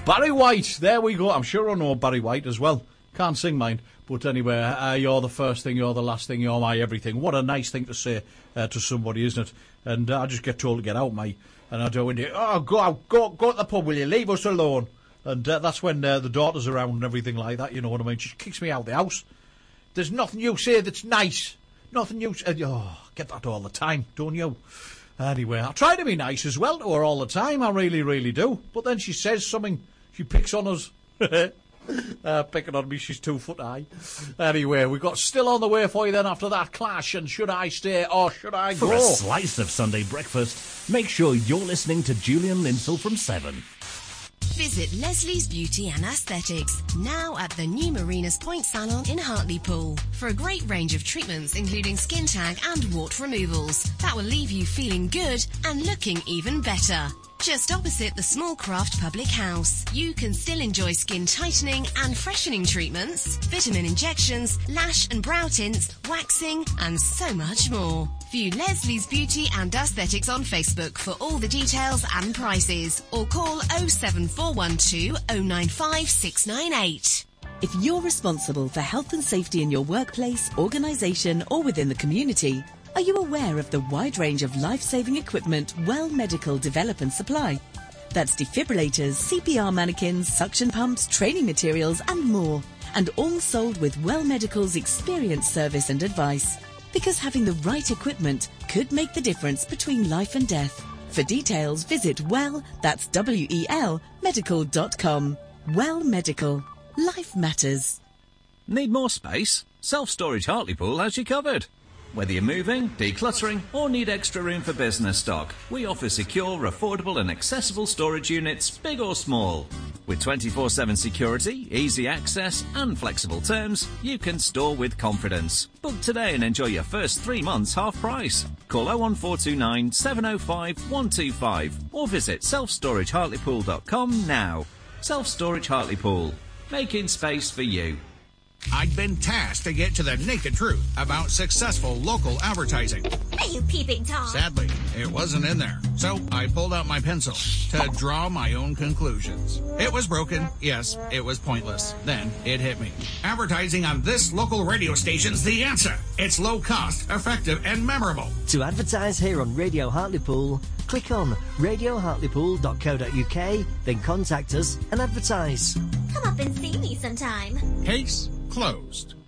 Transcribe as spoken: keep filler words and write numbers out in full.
Barry White, there we go. I'm sure I know Barry White as well. Can't sing mine. But anyway, uh, you're the first thing, you're the last thing, you're my everything. What a nice thing to say uh, to somebody, isn't it? And uh, I just get told to get out, mate. And I do, and oh, go out, go, go to the pub, will you? Leave us alone. And uh, that's when uh, the daughter's around and everything like that, you know what I mean? She kicks me out of the house. There's nothing you say that's nice. Nothing you say. Oh, get that all the time, don't you? Anyway, I try to be nice as well to her all the time. I really, really do. But then she says something. She picks on us. uh, picking on me, she's two foot high. Anyway, we've got Still on the Way for you then after that Clash and Should I Stay or Should I Go? For a slice of Sunday breakfast, make sure you're listening to Julian Linsell from seven. Visit Leslie's Beauty and Aesthetics, now at the new Marinas Point Salon in Hartlepool, for a great range of treatments including skin tag and wart removals that will leave you feeling good and looking even better. Just opposite the Small Craft Public House, you can still enjoy skin tightening and freshening treatments, vitamin injections, lash and brow tints, waxing, and so much more. View Leslie's Beauty and Aesthetics on Facebook for all the details and prices, or call oh seven four one two oh nine five six nine eight. If you're responsible for health and safety in your workplace, organisation, or within the community, are you aware of the wide range of life-saving equipment Well Medical develop and supply? That's defibrillators, C P R mannequins, suction pumps, training materials and more. And all sold with Well Medical's experienced service and advice. Because having the right equipment could make the difference between life and death. For details, visit Well, that's W E L, medical dot com. Well Medical. Life matters. Need more space? Self-Storage Hartlepool has you covered. Whether you're moving, decluttering, or need extra room for business stock, we offer secure, affordable and accessible storage units, big or small. With twenty-four seven security, easy access and flexible terms, you can store with confidence. Book today and enjoy your first three months half price. Call oh one four two nine, seven oh five, one two five or visit self storage hartlepool dot com now. Self-Storage Hartlepool, making space for you. I'd been tasked to get to the naked truth about successful local advertising. Are you peeping Tom? Sadly, it wasn't in there. So I pulled out my pencil to draw my own conclusions. It was broken. Yes, it was pointless. Then it hit me. Advertising on this local radio station's the answer. It's low cost, effective, and memorable. To advertise here on Radio Hartlepool, click on radio hartlepool dot co dot uk, then contact us and advertise. Come up and see me sometime. Case closed.